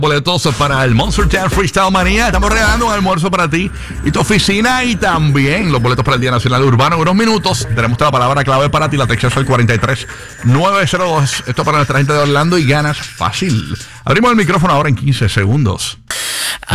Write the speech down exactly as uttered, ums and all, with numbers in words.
Boletos para el Monster Jam Freestyle Manía. Estamos regalando un almuerzo para ti y tu oficina y también los boletos para el Día Nacional Urbano. En unos minutos tenemos la palabra clave para ti, la texto al cuarenta y tres nueve cero dos. Esto para nuestra gente de Orlando y ganas fácil. Abrimos el micrófono ahora en quince segundos.